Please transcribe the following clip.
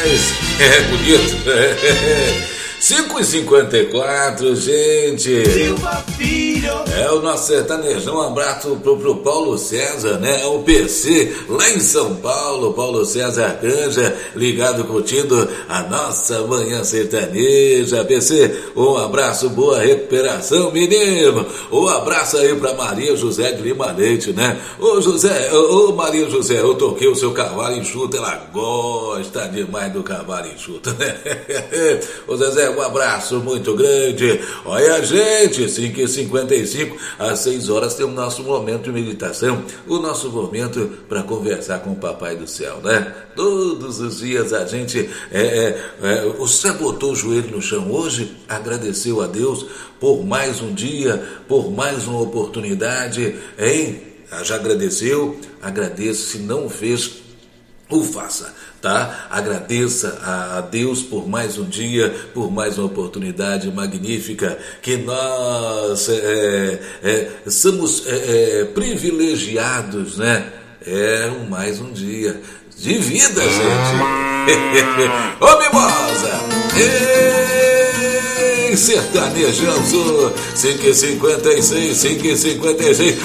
Rapaz, é bonito. 5h54, gente. Silva Filho. É o nosso sertanejão. Um abraço pro Paulo César, né? É o PC lá em São Paulo. Paulo César Arcanja, ligado, curtindo a nossa manhã sertaneja. PC, um abraço, boa recuperação, menino. Um abraço aí pra Maria José de Lima Leite, né? Ô Maria José, eu toquei o seu cavalo enxuto. Ela gosta demais do cavalo enxuto, né? Ô Zezé, um abraço muito grande. Olha, gente, 5h55, às 6 horas tem o nosso momento de meditação, o nosso momento para conversar com o Papai do Céu, né? Todos os dias a gente você botou o joelho no chão hoje, agradeceu a Deus por mais um dia, por mais uma oportunidade, hein? Já agradeceu? Agradeço. Se não fez, o faça, tá? Agradeça a Deus por mais um dia, por mais uma oportunidade magnífica, que nós somos privilegiados, né? Mais um dia de vida, gente. Ô mimosa! Sertanejão, 5h56, 5h56.